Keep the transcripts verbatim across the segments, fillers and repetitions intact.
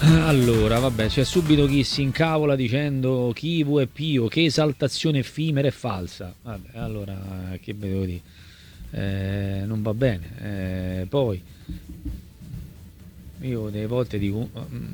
Allora, vabbè, c'è subito chi si incavola dicendo Chivu e Pio, che esaltazione effimera e falsa. Vabbè, allora, che devo dire? Eh, non va bene. Eh, poi, io delle volte dico,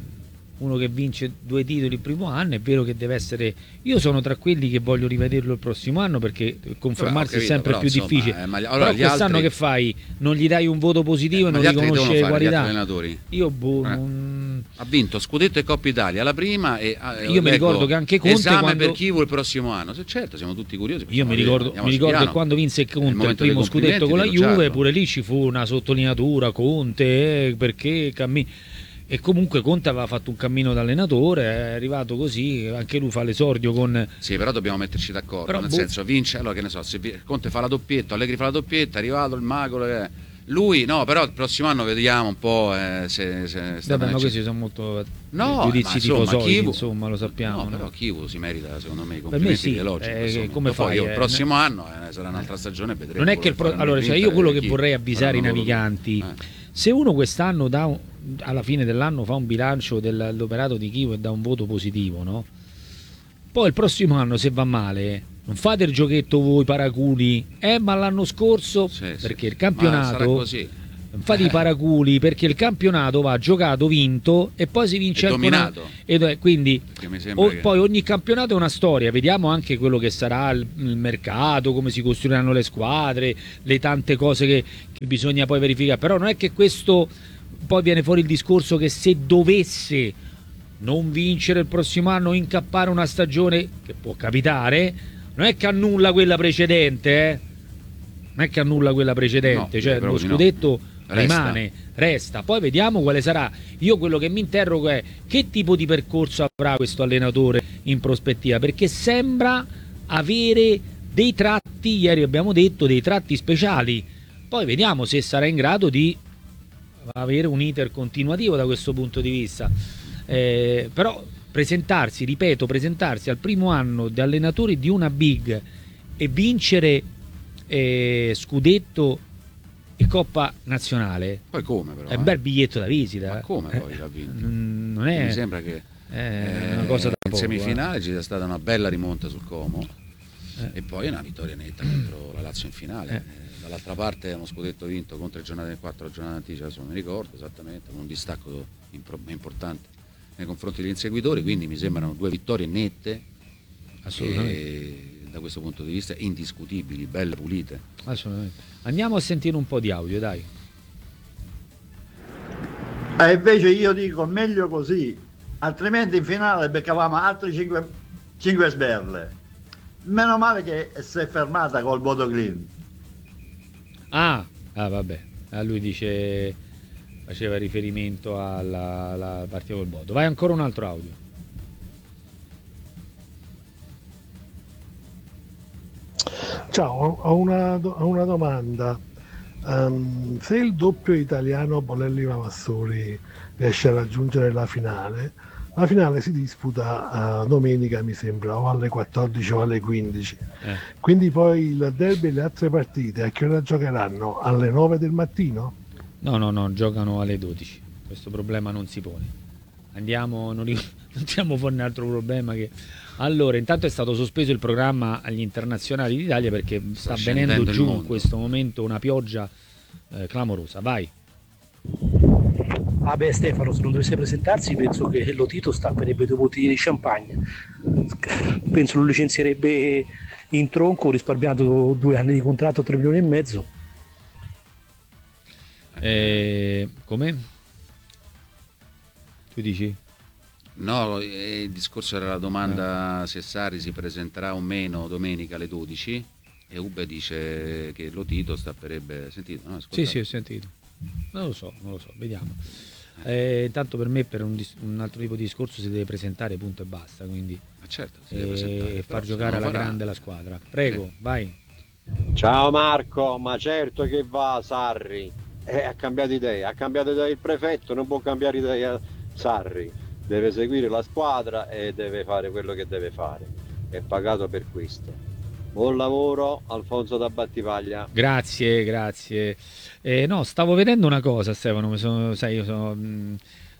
uno che vince due titoli il primo anno, è vero che deve essere... Io sono tra quelli che voglio rivederlo il prossimo anno perché confermarsi Vabbè, capito, è sempre però, più insomma, difficile. eh, ma gli- allora, però gli quest'anno altri- che fai? Non gli dai un voto positivo Eh, e ma non gli altri riconosci devono le fare, gli altri qualità. allenatori? Io boh, Eh. non... Ha vinto scudetto e Coppa Italia la prima e ah, Io mi leggo, ricordo che anche Conte esame quando... per Chivu il prossimo anno. Se certo, siamo tutti curiosi. Io mi ricordo, mi ricordo che quando vinse Conte il primo scudetto con la Juve, pure lì ci fu una sottolineatura Conte eh, perché cammina. E comunque Conte aveva fatto un cammino da allenatore, è arrivato così, anche lui fa l'esordio con... Sì, però dobbiamo metterci d'accordo, però, nel boh... senso vince, allora che ne so, se Conte fa la doppietta, Allegri fa la doppietta, è arrivato il mago, eh. lui no, però il prossimo anno vediamo un po' eh, se, se sta Vabbè, bene. ma questi sono molto no, giudizi tifosoidi, Chivu... insomma, lo sappiamo. No, no? però Chivu si merita, secondo me, i per me sì, elogi, eh, come poi fai? io, il eh, prossimo eh, anno eh, sarà un'altra stagione, vedremo. Non è che il pro... allora, cioè, io quello che vorrei avvisare i naviganti, eh. se uno quest'anno dà un... alla fine dell'anno fa un bilancio dell'operato di Chivu e dà un voto positivo, no? Poi il prossimo anno, se va male, non fate il giochetto voi paraculi, eh ma l'anno scorso, sì, perché sì. il campionato, non fate eh. i paraculi, perché il campionato va giocato, vinto e poi si vince è ancora dominato. E quindi o, che... poi ogni campionato è una storia, vediamo anche quello che sarà il, il mercato, come si costruiranno le squadre, le tante cose che, che bisogna poi verificare, però non è che questo... Poi viene fuori il discorso che se dovesse non vincere il prossimo anno, incappare una stagione, che può capitare, non è che annulla quella precedente, eh? Non è che annulla quella precedente, no, cioè lo scudetto no. rimane, resta. resta. Poi vediamo quale sarà. Io quello che mi interrogo è che tipo di percorso avrà questo allenatore in prospettiva, perché sembra avere dei tratti, ieri abbiamo detto, dei tratti speciali. Poi vediamo se sarà in grado di avere un iter continuativo da questo punto di vista, eh, però presentarsi, ripeto, presentarsi al primo anno di allenatore di una big e vincere eh, scudetto e Coppa Nazionale, poi come però, è un eh? bel biglietto da visita. Ma come eh, poi l'ha vinto? Non è, mi sembra che è una cosa da in poco, semifinale eh. ci sia stata una bella rimonta sul Como eh. e poi una vittoria netta contro la Lazio in finale. Eh. Dall'altra parte è uno scudetto vinto con tre giornate in quattro giornate anticipo, adesso non mi ricordo esattamente, con un distacco importante nei confronti degli inseguitori, quindi mi sembrano due vittorie nette, assolutamente, da questo punto di vista indiscutibili, belle, pulite. Assolutamente. Andiamo a sentire un po' di audio, dai. E invece io dico meglio così, altrimenti in finale beccavamo altre cinque sberle. Meno male che si è fermata col voto clean. Ah, ah vabbè, ah, lui dice, faceva riferimento alla, alla partita col Bodo. Vai, ancora un altro audio. Ciao, ho una, ho una domanda. Um, se il doppio italiano Bolelli Mavassori riesce a raggiungere la finale, la finale si disputa uh, domenica, mi sembra, o alle quattordici o alle quindici. Eh. Quindi poi il derby e le altre partite a che ora giocheranno? Alle nove del mattino? No, no, no, giocano alle dodici. Questo problema non si pone. Andiamo, non, non tiriamo fuori un altro problema che... Allora, intanto è stato sospeso il programma agli internazionali d'Italia perché sta, sta venendo giù in questo momento una pioggia eh, clamorosa. Vai. Ah beh Stefano, se non dovesse presentarsi penso che Lotito stapperebbe due bottiglie di champagne, penso lo licenzierebbe in tronco risparmiando due anni di contratto, tre milioni e mezzo. Eh, come? Tu dici? No, il discorso era la domanda eh. se Sarri si presenterà o meno domenica alle dodici e Ube dice che Lotito stapperebbe, sentito? No, sì sì ho sentito, non lo so, non lo so, vediamo. Eh, intanto per me per un, un altro tipo di discorso si deve presentare punto e basta, quindi ma certo, si eh, deve presentare, e far giocare alla farà... grande la squadra. Prego, eh. vai. Ciao Marco, ma certo che va Sarri, eh, ha cambiato idea, ha cambiato idea il prefetto, non può cambiare idea Sarri, deve seguire la squadra e deve fare quello che deve fare, è pagato per questo. Buon lavoro Alfonso da Battivaglia. Grazie, grazie. Eh, no, stavo vedendo una cosa, Stefano, mi sono, sai, io sono, mh,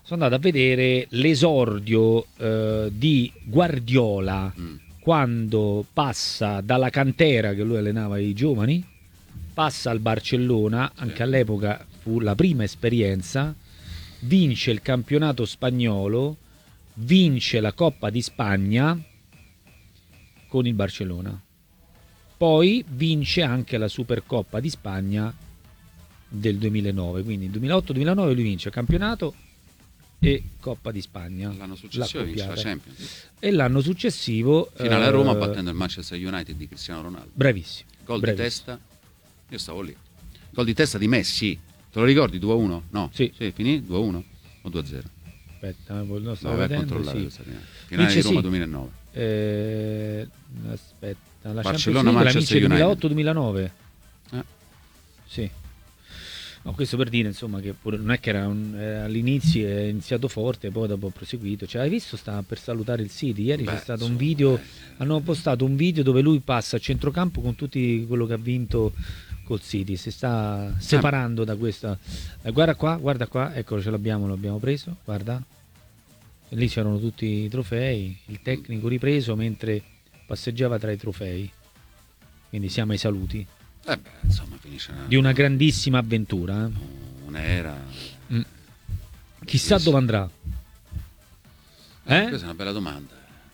sono andato a vedere l'esordio eh, di Guardiola Mm. quando passa dalla cantera, che lui allenava i giovani, passa al Barcellona, anche Sì. all'epoca fu la prima esperienza, vince il campionato spagnolo, vince la Coppa di Spagna con il Barcellona. Poi vince anche la Supercoppa di Spagna del duemilanove, quindi duemilaotto duemilanove lui vince campionato e Coppa di Spagna. L'anno successivo vince la accoppiata. Champions. E l'anno successivo Finale a Roma eh, battendo il Manchester United di Cristiano Ronaldo. bravissimo. Gol bravissimo. di testa, io stavo lì. Gol di testa di Messi, te lo ricordi? due a uno? No, Sì. finì due a uno o due a zero? Aspetta, lo stavo No, vai a vedendo, controllare sì. questa finale. Finale Vince di Roma sì. duemilanove. Eh, aspetta, la Barcellona, Champions League la Manchester vince United. duemilaotto duemilanove. Eh. Sì. No, questo per dire insomma che pure, non è che era un, eh, all'inizio è iniziato forte, poi dopo ha proseguito. Cioè, hai visto, sta per salutare il City. Ieri Beh, c'è stato un insomma, video, eh. hanno postato un video dove lui passa a centrocampo con tutti quello che ha vinto col City. Si sta separando da questa. Eh, guarda qua, guarda qua, ecco, ce l'abbiamo, l'abbiamo preso. Guarda. E lì c'erano tutti i trofei, il tecnico ripreso mentre passeggiava tra i trofei. Quindi siamo ai saluti Eh beh, insomma, finisce una, di una grandissima avventura. eh. un'era. Mm. Chissà dove andrà. Eh? Questa è una bella domanda.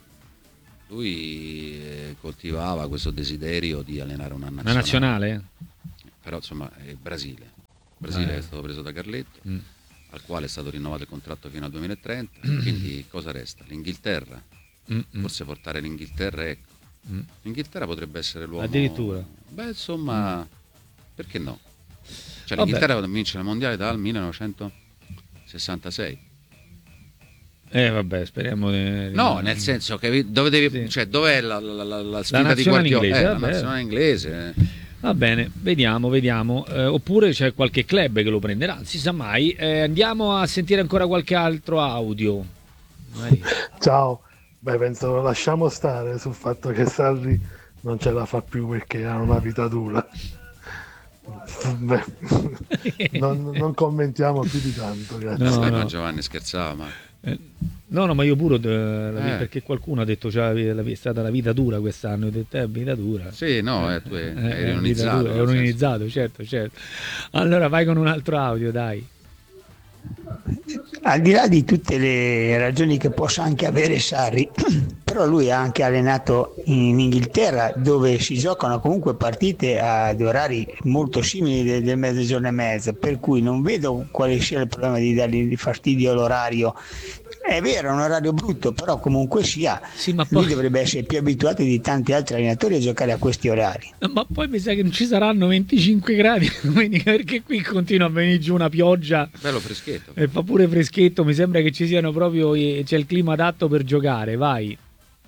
Lui eh, coltivava questo desiderio di allenare una nazionale. Una nazionale? Però insomma è il Brasile. Il Brasile Eh. è stato preso da Carletto, Mm. al quale è stato rinnovato il contratto fino al duemilatrenta. Quindi cosa resta? L'Inghilterra. Mm, mm, Forse portare l'Inghilterra, ecco. mm. L'Inghilterra potrebbe essere l'uomo. Addirittura? Beh, insomma, perché no? Cioè, Vabbè. l'Inghilterra vince il mondiale dal millenovecentosessantasei. Eh vabbè, speriamo di... No, nel senso che dove devi, Sì. cioè, dov'è la, la, la, la sfida di nazionale Guardiola? inglese, Eh, la vabbè. nazionale inglese. Va bene, vediamo, vediamo. Eh, oppure c'è qualche club che lo prenderà, non si sa mai. Eh, andiamo a sentire ancora qualche altro audio. Vai. Ciao, beh penso lo lasciamo stare sul fatto che Sarri non ce la fa più perché ha una vita dura. Beh, non, non commentiamo più di tanto, grazie. No, Sì, no. ma Giovanni scherzava, ma Eh, no, no, ma io pure, eh, la vi- Eh. perché qualcuno ha detto che è stata la vita dura quest'anno. Ho detto, eh, vita dura. sì, no, eh, tu hai, Eh, hai eh, ironizzato. vita dura, nel È senso- ironizzato, certo, certo. Allora vai con un altro audio, dai. Al di là di tutte le ragioni che possa anche avere Sarri, però lui ha anche allenato in Inghilterra dove si giocano comunque partite ad orari molto simili del, del mezzogiorno e mezzo, per cui non vedo quale sia il problema di dargli fastidio all'orario. È vero, è un orario brutto, però comunque sia, Sì, ma lui poi, dovrebbe essere più abituato di tanti altri allenatori a giocare a questi orari. ma poi mi sa che non ci saranno venticinque gradi domenica, perché qui continua a venire giù una pioggia Bello freschetto. e fa pure freschetto. Mi sembra che ci siano proprio, c'è il clima adatto per giocare. Vai.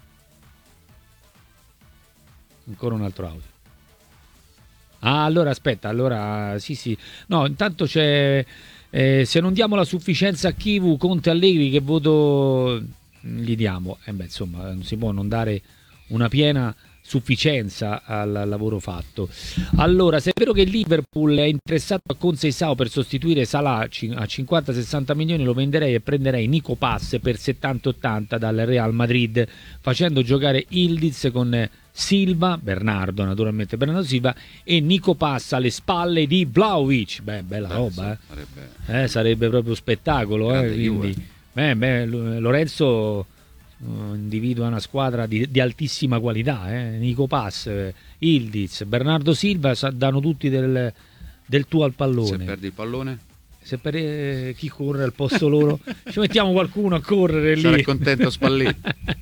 Ancora un altro audio. Ah, allora aspetta, allora sì sì. No, intanto c'è eh, se non diamo la sufficienza a Kivu, Conte, Allegri, che voto gli diamo? Eh beh, insomma, non si può non dare una piena sufficienza al, al lavoro fatto. Allora, se è vero che il Liverpool è interessato a Conceição per sostituire Salah ci- a cinquanta sessanta milioni, lo venderei e prenderei Nico Pass per settanta ottanta dal Real Madrid, facendo giocare Ildiz con Silva, Bernardo naturalmente, Bernardo Silva, e Nico Pass alle spalle di Vlahovic. Beh, bella Beh, roba, eh. sarebbe- Eh, sarebbe proprio spettacolo, eh, Grande quindi, Juve. beh, beh, Lo- Lorenzo eh, individua una squadra di, di altissima qualità, eh. Nico Pass, eh, Ildiz, Bernardo Silva sa- danno tutti del, del tuo al Se pallone. perdi il pallone, Se per eh, chi corre al posto loro, ci mettiamo qualcuno a correre lì. sarà contento Spalletti.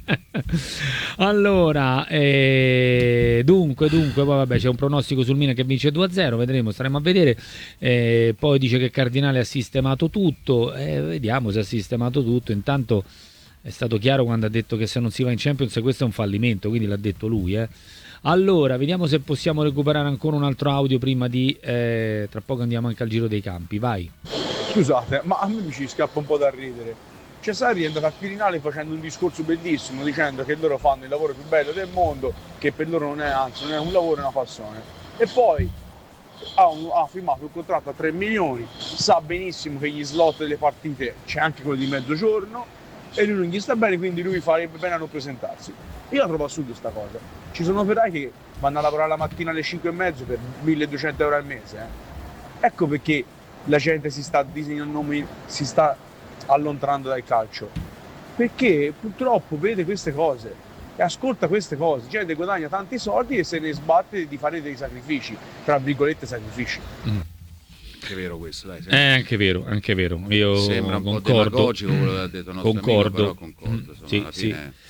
Allora, eh, dunque, dunque, poi vabbè, c'è un pronostico sul Milan che vince due a zero, vedremo, staremo a vedere. Eh, poi dice che Cardinale ha sistemato tutto, eh, vediamo se ha sistemato tutto. Intanto è stato chiaro quando ha detto che se non si va in Champions questo è un fallimento, quindi l'ha detto lui. Eh. Allora, vediamo se possiamo recuperare ancora un altro audio prima di... Eh, tra poco andiamo anche al giro dei campi, vai. Scusate, ma a me mi ci scappa un po' da ridere. Cioè Sarri è andato a Quirinale facendo un discorso bellissimo, dicendo che loro fanno il lavoro più bello del mondo, che per loro non è, anzi non è un lavoro, è una passione. E poi ha, un, ha firmato un contratto a tre milioni, sa benissimo che gli slot delle partite c'è anche quello di mezzogiorno e lui non gli sta bene, quindi lui farebbe bene a non presentarsi. Io la trovo assurda sta cosa. Ci sono operai che vanno a lavorare la mattina alle cinque e mezzo per milleduecento euro al mese. Eh. Ecco perché la gente si sta disegnando, si sta allontanando dal calcio. Perché purtroppo vede queste cose e ascolta queste cose. Gente guadagna tanti soldi e se ne sbatte di fare dei sacrifici, tra virgolette sacrifici. Mm. È vero questo, dai. È anche vero, anche vero. Io sembra un concordo, po' demagogico quello che ha detto il nostro concordo. amico, però concordo. Insomma, sì, alla fine... sì.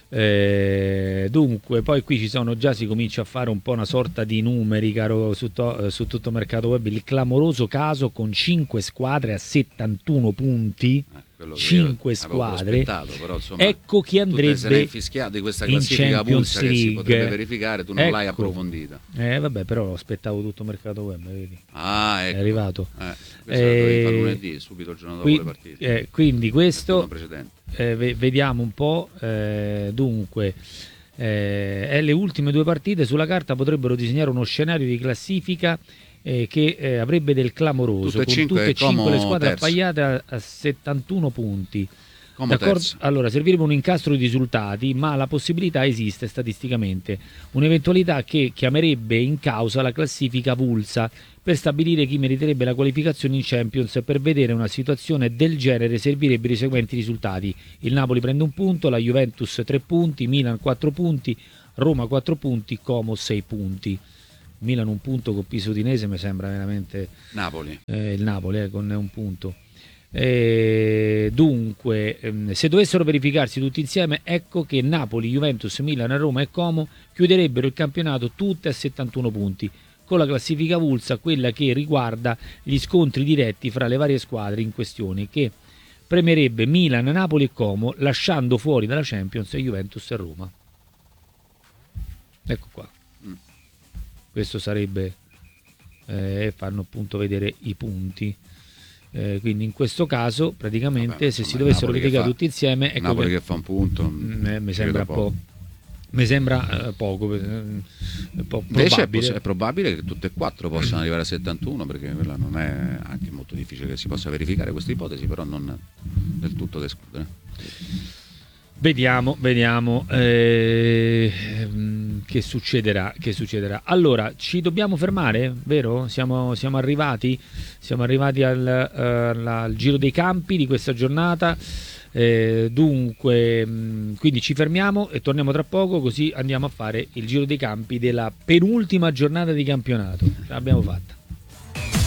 Eh, dunque, poi qui ci sono già, si comincia a fare un po' una sorta di numeri, caro, su, to, su tutto il mercato web. Il clamoroso caso con cinque squadre a settantuno punti. Eh, cinque squadre, però, insomma, ecco chi andrebbe tu infischiato di questa in classifica Champions pulsa che si potrebbe verificare, tu non ecco. l'hai approfondita. Eh vabbè, però aspettavo tutto il mercato web, vedi? Ah, ecco. È arrivato. Eh, questo eh, lo dovevi fare lunedì, subito il giorno dopo qui, le partite. Eh, quindi questo eh, vediamo un po'. Eh, dunque, eh, le ultime due partite sulla carta potrebbero disegnare uno scenario di classifica Eh, che eh, avrebbe del clamoroso, tutte con cinque, tutte e cinque le squadre terzo. appaiate a, a settantuno punti. D'accordo? Allora, servirebbe un incastro di risultati, ma la possibilità esiste statisticamente, un'eventualità che chiamerebbe in causa la classifica vulsa per stabilire chi meriterebbe la qualificazione in Champions. Per vedere una situazione del genere servirebbero i seguenti risultati: il Napoli prende un punto, la Juventus tre punti, Milan quattro punti, Roma quattro punti, Como sei punti. Milan un punto con Pisa Udinese mi sembra veramente Napoli eh, il Napoli eh, con un punto. E dunque, ehm, se dovessero verificarsi tutti insieme, ecco che Napoli, Juventus, Milan, Roma e Como chiuderebbero il campionato tutte a settantuno punti, con la classifica vulsa, quella che riguarda gli scontri diretti fra le varie squadre in questione, che premerebbe Milan, Napoli e Como, lasciando fuori dalla Champions Juventus e Roma. Ecco qua. Mm. Questo sarebbe eh, fanno appunto vedere i punti. Eh, quindi in questo caso praticamente Vabbè, se si dovessero verificare tutti insieme, ecco Napoli che, che fa un punto eh, mi sembra po', mi sembra eh, poco eh, un po' invece probabile. È, è probabile che tutte e quattro possano arrivare a settantuno, perché quella non è anche molto difficile che si possa verificare questa ipotesi, però non del tutto da escludere. Vediamo, vediamo eh, che succederà, che succederà. Allora, ci dobbiamo fermare, vero? Siamo, siamo arrivati, siamo arrivati al, uh, al giro dei campi di questa giornata. Eh, dunque, mh, quindi ci fermiamo e torniamo tra poco, così andiamo a fare il giro dei campi della penultima giornata di campionato. Ce l'abbiamo fatta.